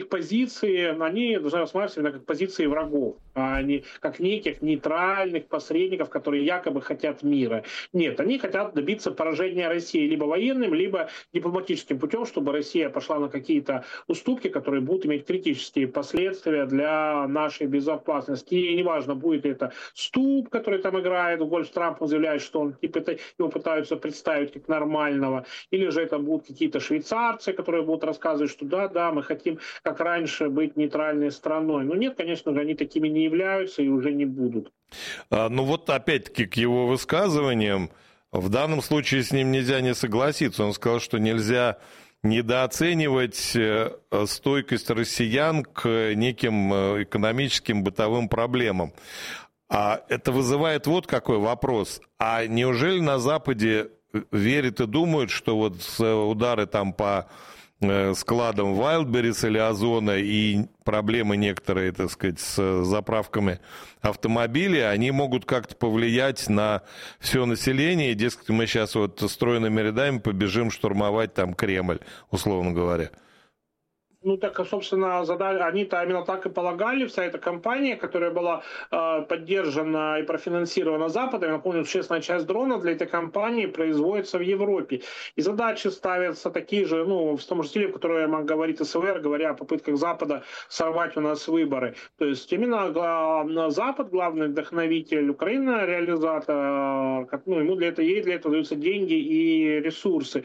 их позиции, они должны рассматриваться именно как позиции врагов, а не как неких нейтральных посредников, которые якобы хотят мира. Нет, они хотят добиться поражения России либо военным, либо дипломатическим путем, чтобы Россия пошла на какие-то уступки, которые будут иметь критические последствия для нашей безопасности. И неважно, будет это Ступ, который там играет, гольф с Трампом заявляет, что он, типа, его пытаются представить как нормального, или же это будут какие-то швейцарцы, которые будут рассказывать, что да, мы хотим, как раньше, быть нейтральной страной. Но нет, конечно же, они такими не являются и уже не будут. Ну вот опять-таки к его высказываниям, в данном случае с ним нельзя не согласиться. Он сказал, что нельзя недооценивать стойкость россиян к неким экономическим бытовым проблемам. А это вызывает вот какой вопрос. А неужели на Западе верят и думают, что вот удары там по складам Wildberries или Озона и проблемы некоторые, так сказать, с заправками автомобилей, они могут как-то повлиять на все население, и, дескать, мы сейчас вот стройными рядами побежим штурмовать там Кремль, условно говоря? Ну, так, собственно, они-то именно так и полагали, вся эта кампания, которая была поддержана и профинансирована Западом. Я напомню, существенная часть дронов для этой кампании производится в Европе. И задачи ставятся такие же, в том же стиле, в котором говорит СВР, говоря о попытках Запада сорвать у нас выборы. То есть именно Запад, главный вдохновитель, Украина реализатор, ему ей для этого даются деньги и ресурсы.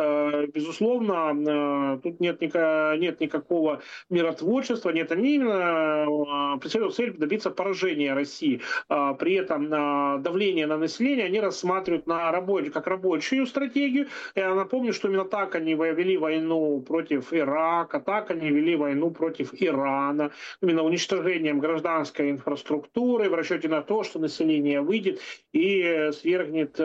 Безусловно, тут нет никакого миротворчества, нет, они именно преследуют цель добиться поражения России. При этом давление на население они рассматривают как рабочую стратегию. Я напомню, что именно так они вели войну против Ирака, так они вели войну против Ирана, именно уничтожением гражданской инфраструктуры в расчете на то, что население выйдет и свергнет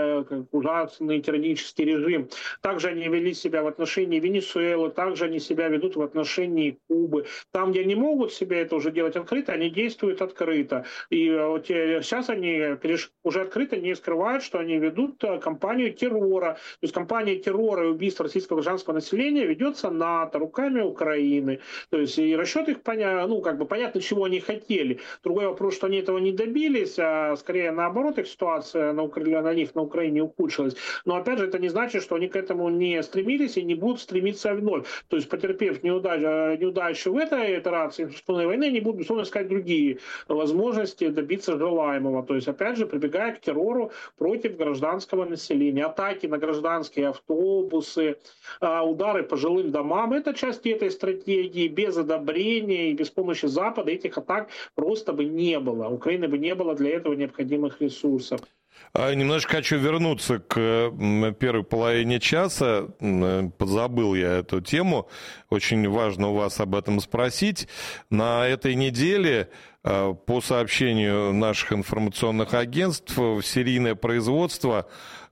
ужасный тиранический режим. Также они вели себя в отношении Венесуэлы, также они себя ведут в отношении Кубы. Там, где они могут себе это уже делать открыто, они действуют открыто. И сейчас они уже открыто не скрывают, что они ведут кампанию террора. То есть кампания террора и убийства российского гражданского населения ведется НАТО руками Украины. То есть и расчет их понятно, чего они хотели. Другой вопрос, что они этого не добились, а скорее наоборот их ситуация на них на Украине ухудшилась. Но опять же, это не значит, что они к этому не стремились и не будут стремиться вновь. То есть, потерпев неудачу в этой итерации информационной войны, они будут, безусловно, искать другие возможности добиться желаемого. То есть, опять же, прибегая к террору против гражданского населения. Атаки на гражданские автобусы, удары по жилым домам – это части этой стратегии. Без одобрения и без помощи Запада этих атак просто бы не было. У Украины бы не было для этого необходимых ресурсов. Немножко хочу вернуться к первой половине часа. Подзабыл я эту тему. Очень важно у вас об этом спросить. На этой неделе, по сообщению наших информационных агентств, в серийное производство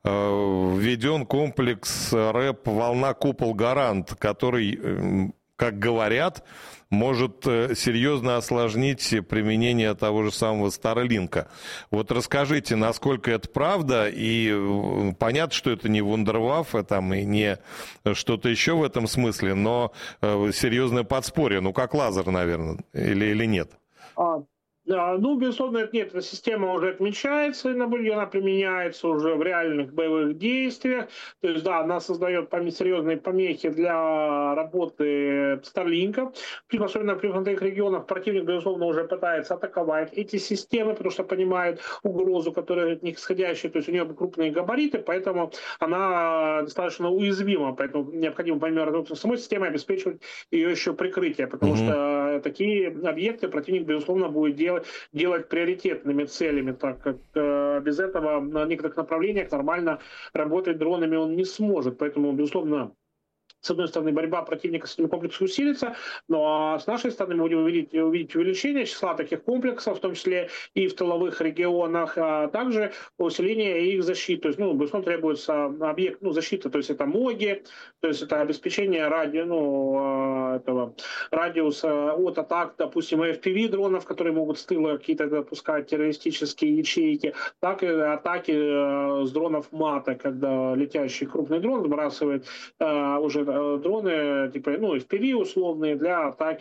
введен комплекс РЭП «Волна Купол Гарант», который, как говорят, может серьезно осложнить применение того же самого Старлинка. Вот расскажите, насколько это правда, и понятно, что это не вундерваффе и не что-то еще в этом смысле, но серьезное подспорье, как лазер, наверное, или нет? Безусловно, нет, эта система уже отмечается, она применяется уже в реальных боевых действиях. То есть, да, она создает серьезные помехи для работы Старлинка. Особенно в прифронтовых регионах противник, безусловно, уже пытается атаковать эти системы, потому что понимает угрозу, которая от них исходящая. То есть, у нее крупные габариты, поэтому она достаточно уязвима. Поэтому необходимо, помимо разработки самой системы, обеспечивать ее еще прикрытие, потому что такие объекты противник, безусловно, будет делать приоритетными целями, так как без этого на некоторых направлениях нормально работать дронами он не сможет. Поэтому, безусловно, с одной стороны, борьба противника с этим комплексом усилится, но с нашей стороны мы будем увидеть увеличение числа таких комплексов, в том числе и в тыловых регионах, а также усиление их защиты. То есть, безусловно, требуется объект защиты, то есть это МОГИ, то есть это обеспечение радиуса от атак, допустим, FPV дронов, которые могут с тыла какие-то допускать террористические ячейки, так и атаки с дронов МАТа, когда летящий крупный дрон сбрасывает уже дроны, FPV условные для атаки